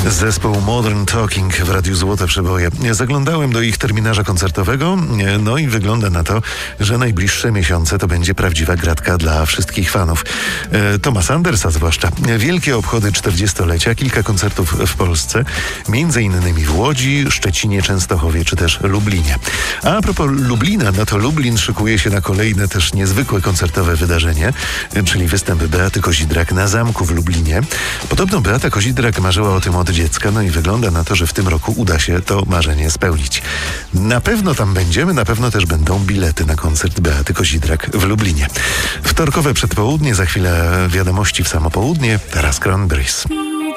Zespół Modern Talking w Radiu Złote Przeboje. Zaglądałem do ich terminarza koncertowego, no i wygląda na to, że najbliższe miesiące to będzie prawdziwa gratka dla wszystkich fanów. Thomasa Andersa zwłaszcza. Wielkie obchody 40-lecia, kilka koncertów w Polsce, między innymi w Łodzi, Szczecinie, Częstochowie czy też Lublinie. A propos Lublina, no to Lublin szykuje się na kolejne też niezwykłe koncertowe wydarzenie, czyli występ Beaty Kozidrak na zamku w Lublinie. Podobno Beata Kozidrak marzyła o tym od dziecka, no i wygląda na to, że w tym roku uda się to marzenie spełnić. Na pewno tam będziemy, na pewno też będą bilety na koncert Beaty Kozidrak w Lublinie. Wtorkowe przedpołudnie, za chwilę wiadomości w samo południe, teraz Cranberries.